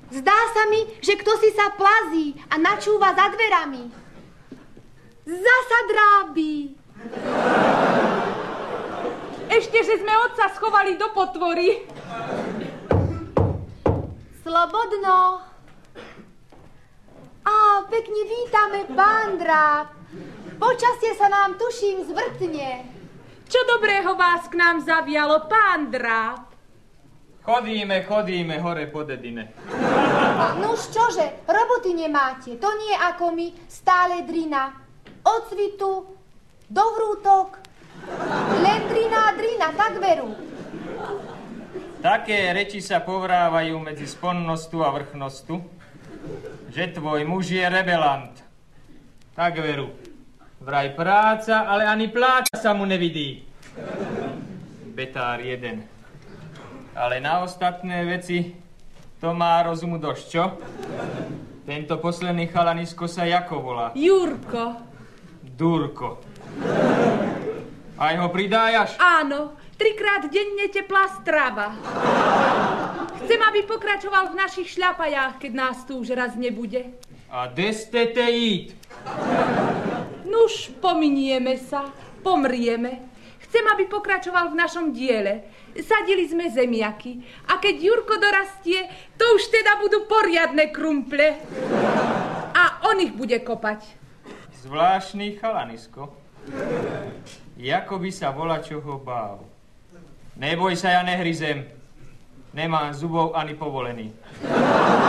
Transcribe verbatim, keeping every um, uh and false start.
Zdá sa mi, že kto si sa plazí a načúva za dverami. Zasa drábi. Ešte, že sme otca schovali do potvory. Slobodno. Á, pekne vítame, pán Dráb. Počasie sa nám, tuším, zvrtne. Čo dobrého vás k nám zavialo, pán Dráb? Chodíme, chodíme hore po dedine. Nuž čože, roboty nemáte. To nie ako my, stále drina. Od cvitu do vrútok. Len drina a drina, tak veru. Také reči sa povrávajú medzi sponnostu a vrchnostu, že tvoj muž je rebelant. Tak veru. Vraj práca, ale ani pláca sa mu nevidí. Betár jeden. Ale na ostatné veci to má rozumu dosť, čo? Tento posledný chalanisko sa jako volá? Jurko. Durko. Aj ho pridájaš? Áno, trikrát denne teplá strava. Chcem, aby pokračoval v našich šľapajách, keď nás tu už raz nebude. A kde ste te jít? Nuž, pominieme sa, pomrieme. Chcem, aby pokračoval v našom diele. Sadili sme zemiaky. A keď Jurko dorastie, to už teda budú poriadne krumple. A on ich bude kopať. Zvláštny chalanisko. Jako by sa volačoho bál. Neboj sa, ja nehryzem. Nemám zubov ani povolený.